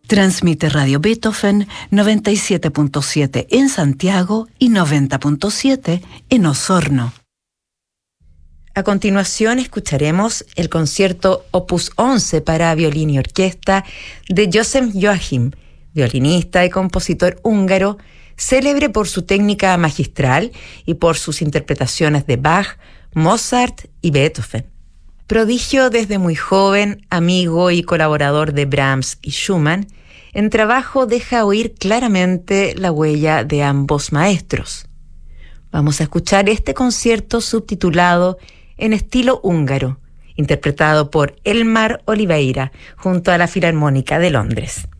Transmite Radio Beethoven 97.7 en Santiago y 90.7 en Osorno. A continuación escucharemos el concierto Opus 11 para violín y orquesta de József Joachim, violinista y compositor húngaro, célebre por su técnica magistral y por sus interpretaciones de Bach, Mozart y Beethoven. Prodigio desde muy joven, amigo y colaborador de Brahms y Schumann, en trabajo deja oír claramente la huella de ambos maestros. Vamos a escuchar este concierto subtitulado en estilo húngaro, interpretado por Elmar Oliveira junto a la Filarmónica de Londres.